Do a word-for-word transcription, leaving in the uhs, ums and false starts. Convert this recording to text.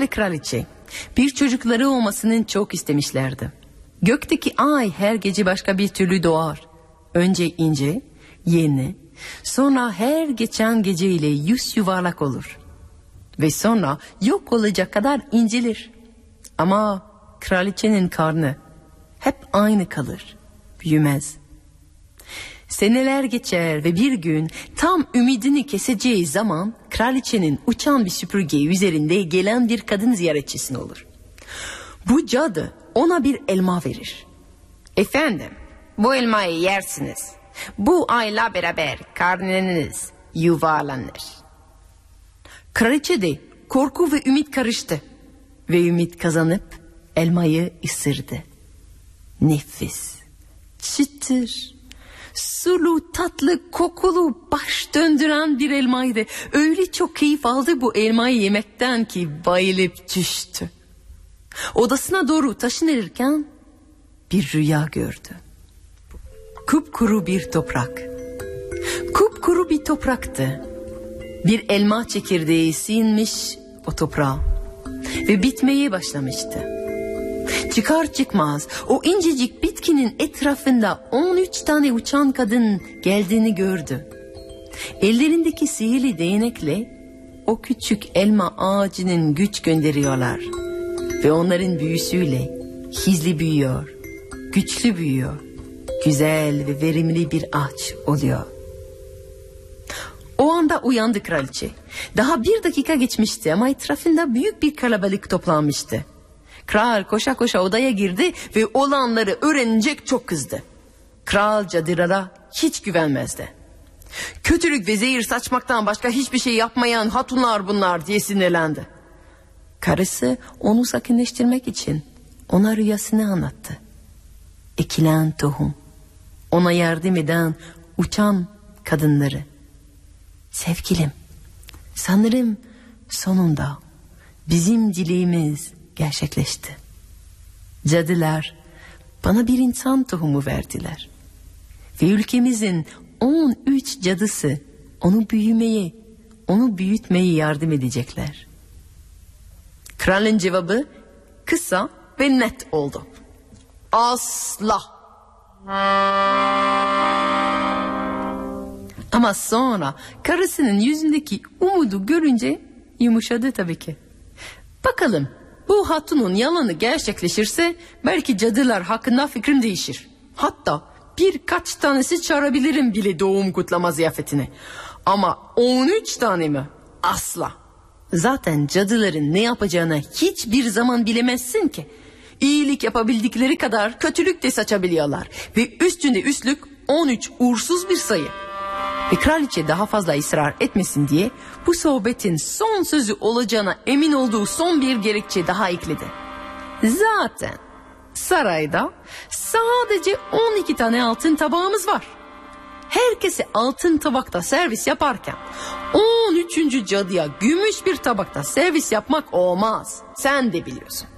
ve kraliçe bir çocukları olmasını çok istemişlerdi. Gökteki ay her gece başka bir türlü doğar. Önce ince, yeni, sonra her geçen geceyle yüz yuvarlak olur. Ve sonra yok olacak kadar incelir. Ama kraliçenin karnı hep aynı kalır, büyümez. Seneler geçer ve bir gün tam ümidini keseceği zaman kraliçenin uçan bir süpürge üzerinde gelen bir kadın ziyaretçisine olur. Bu cadı ona bir elma verir. Efendim, bu elmayı yersiniz. Bu ayla beraber karnınız yuvarlanır. Kraliçe de korku ve ümit karıştı. Ve ümit kazanıp elmayı ısırdı. Nefis, çıtır, sulu, tatlı, kokulu, baş döndüren bir elmaydı. Öyle çok keyif aldı bu elmayı yemekten ki bayılıp düştü. Odasına doğru taşınırken bir rüya gördü. Kupkuru bir toprak. Kupkuru bir topraktı. Bir elma çekirdeği sinmiş o toprağa ve bitmeye başlamıştı. Çıkar çıkmaz o incecik bitkinin etrafında on üç tane uçan kadın geldiğini gördü. Ellerindeki sihirli değnekle o küçük elma ağacının güç gönderiyorlar. Ve onların büyüsüyle hızlı büyüyor, güçlü büyüyor, güzel ve verimli bir ağaç oluyor. O anda uyandı kraliçe. Daha bir dakika geçmişti ama etrafında büyük bir kalabalık toplanmıştı. Kral koşa koşa odaya girdi ve olanları öğrenecek çok kızdı. Kral cadılara hiç güvenmezdi. Kötülük ve zehir saçmaktan başka hiçbir şey yapmayan hatunlar bunlar diye sinirlendi. Karısı onu sakinleştirmek için ona rüyasını anlattı. Ekilen tohum, ona yardım eden uçan kadınları. Sevgilim, sanırım sonunda bizim dileğimiz gerçekleşti. Cadılar bana bir insan tohumu verdiler. Ve ülkemizin on üç cadısı onu büyümeye, onu büyütmeye yardım edecekler. Kralın cevabı kısa ve net oldu. Asla. Ama sonra karısının yüzündeki umudu görünce yumuşadı tabii ki. Bakalım bu hatunun yalanı gerçekleşirse belki cadılar hakkında fikrim değişir. Hatta birkaç tanesi çağırabilirim bile doğum kutlama ziyafetine. Ama on üç tane mi? Asla. Zaten cadıların ne yapacağını hiçbir zaman bilemezsin ki. İyilik yapabildikleri kadar kötülük de saçabiliyorlar. Ve üstünde üstlük on üç uğursuz bir sayı. Ve kraliçe daha fazla ısrar etmesin diye bu sohbetin son sözü olacağına emin olduğu son bir gerekçe daha ekledi. Zaten sarayda sadece on iki tane altın tabağımız var. Herkese altın tabakta servis yaparken on üçüncü cadıya gümüş bir tabakta servis yapmak olmaz. Sen de biliyorsun.